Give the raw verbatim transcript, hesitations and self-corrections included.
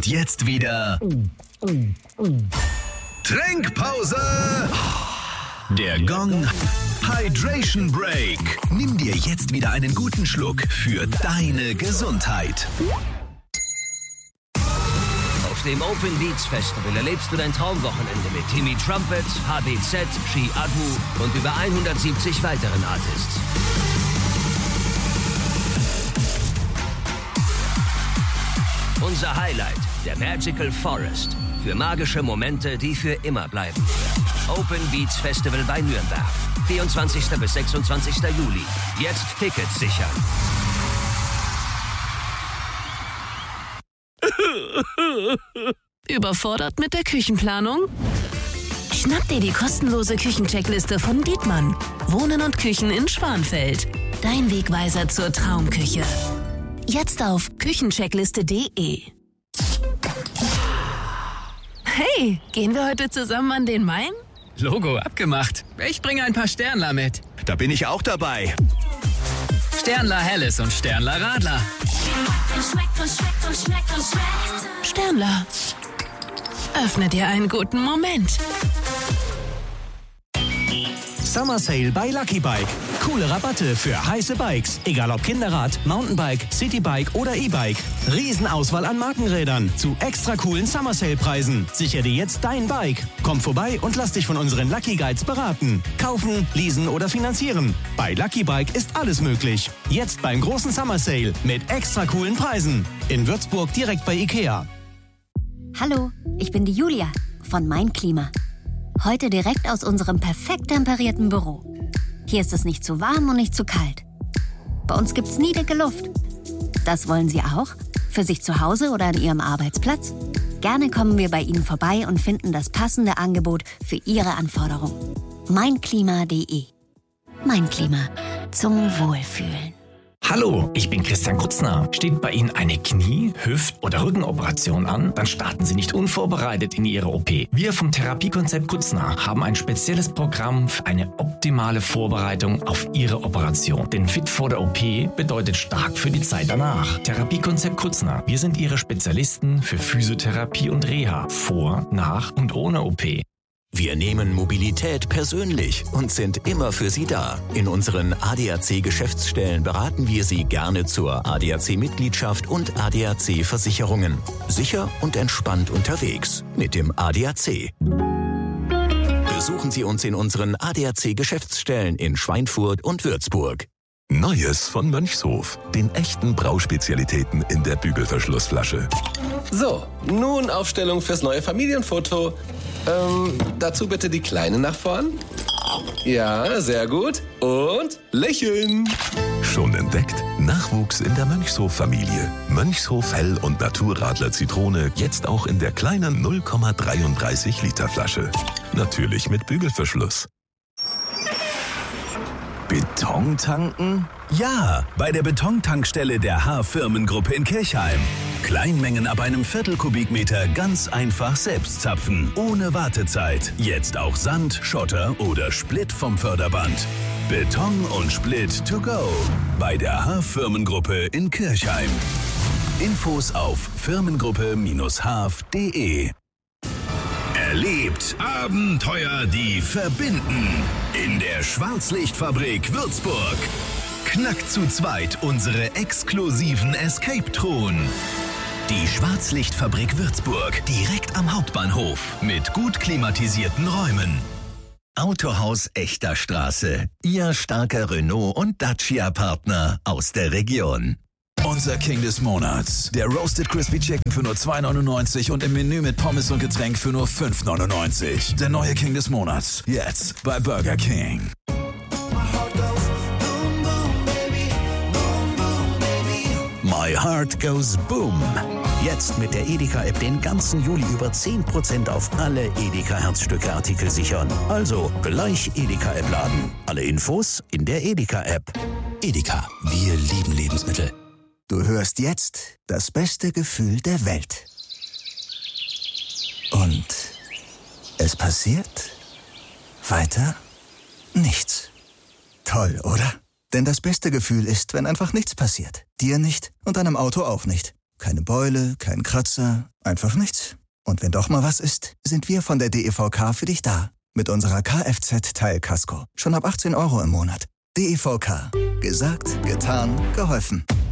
Und jetzt wieder Trinkpause. Der Gong Hydration Break. Nimm dir jetzt wieder einen guten Schluck für deine Gesundheit. Auf dem Open Beats Festival erlebst du dein Traumwochenende mit Timmy Trumpet, H B Z, Chi Agu und über hundertsiebzig weiteren Artists. Unser Highlight, der Magical Forest. Für magische Momente, die für immer bleiben. Open Beats Festival bei Nürnberg. vierundzwanzigsten bis sechsundzwanzigsten Juli. Jetzt Tickets sichern. Überfordert mit der Küchenplanung? Schnapp dir die kostenlose Küchencheckliste von Dietmann. Wohnen und Küchen in Schwanfeld. Dein Wegweiser zur Traumküche. Jetzt auf küchencheckliste punkt de. Hey, gehen wir heute zusammen an den Main? Logo abgemacht. Ich bringe ein paar Sternler mit. Da bin ich auch dabei. Sternler Helles und Sternler Radler. Sternler. Öffne dir einen guten Moment. Summer Sale bei Lucky Bike. Coole Rabatte für heiße Bikes. Egal ob Kinderrad, Mountainbike, Citybike oder E-Bike. Riesenauswahl an Markenrädern zu extra coolen Summer Sale Preisen. Sicher dir jetzt dein Bike. Komm vorbei und lass dich von unseren Lucky Guides beraten. Kaufen, leasen oder finanzieren. Bei Lucky Bike ist alles möglich. Jetzt beim großen Summer Sale mit extra coolen Preisen. In Würzburg direkt bei Ikea. Hallo, ich bin die Julia von Mein Klima. Heute direkt aus unserem perfekt temperierten Büro. Hier ist es nicht zu warm und nicht zu kalt. Bei uns gibt's nie dicke Luft. Das wollen Sie auch? Für sich zu Hause oder an Ihrem Arbeitsplatz? Gerne kommen wir bei Ihnen vorbei und finden das passende Angebot für Ihre Anforderungen. mein klima punkt de. Mein Klima. Zum Wohlfühlen. Hallo, ich bin Christian Kutzner. Steht bei Ihnen eine Knie-, Hüft- oder Rückenoperation an? Dann starten Sie nicht unvorbereitet in Ihre O P. Wir vom Therapiekonzept Kutzner haben ein spezielles Programm für eine optimale Vorbereitung auf Ihre Operation. Denn fit vor der O P bedeutet stark für die Zeit danach. Therapiekonzept Kutzner. Wir sind Ihre Spezialisten für Physiotherapie und Reha. Vor, nach und ohne O P. Wir nehmen Mobilität persönlich und sind immer für Sie da. In unseren A D A C-Geschäftsstellen beraten wir Sie gerne zur A D A C-Mitgliedschaft und A D A C-Versicherungen. Sicher und entspannt unterwegs mit dem A D A C. Besuchen Sie uns in unseren A D A C-Geschäftsstellen in Schweinfurt und Würzburg. Neues von Mönchshof. Den echten Brauspezialitäten in der Bügelverschlussflasche. So, nun Aufstellung fürs neue Familienfoto. Ähm, dazu bitte die Kleine nach vorn. Ja, sehr gut. Und lächeln. Schon entdeckt? Nachwuchs in der Mönchshof-Familie. Mönchshof Hell- und Naturradler Zitrone jetzt auch in der kleinen null Komma dreiunddreißig Liter Flasche. Natürlich mit Bügelverschluss. Beton tanken? Ja, bei der Betontankstelle der H-Firmengruppe in Kirchheim. Kleinmengen ab einem Viertelkubikmeter ganz einfach selbst zapfen, ohne Wartezeit. Jetzt auch Sand, Schotter oder Split vom Förderband. Beton und Split to go. Bei der H-Firmengruppe in Kirchheim. Infos auf firmengruppe Bindestrich h punkt de. Erlebt Abenteuer, die verbinden. In der Schwarzlichtfabrik Würzburg. Knackt zu zweit unsere exklusiven Escape-Truhen. Die Schwarzlichtfabrik Würzburg, direkt am Hauptbahnhof, mit gut klimatisierten Räumen. Autohaus Echter Straße, Ihr starker Renault- und Dacia-Partner aus der Region. Unser King des Monats. Der Roasted Crispy Chicken für nur zwei neunundneunzig und im Menü mit Pommes und Getränk für nur fünf neunundneunzig. Der neue King des Monats. Jetzt bei Burger King. My Heart Goes Boom. Jetzt mit der Edeka-App den ganzen Juli über zehn Prozent auf alle Edeka-Herzstücke-Artikel sichern. Also gleich Edeka-App laden. Alle Infos in der Edeka-App. Edeka, wir lieben Lebensmittel. Du hörst jetzt das beste Gefühl der Welt. Und es passiert weiter nichts. Toll, oder? Denn das beste Gefühl ist, wenn einfach nichts passiert. Dir nicht und deinem Auto auch nicht. Keine Beule, kein Kratzer, einfach nichts. Und wenn doch mal was ist, sind wir von der D E V K für dich da. Mit unserer Kfz-Teilkasko. Schon ab achtzehn Euro im Monat. D E V K. Gesagt, getan, geholfen.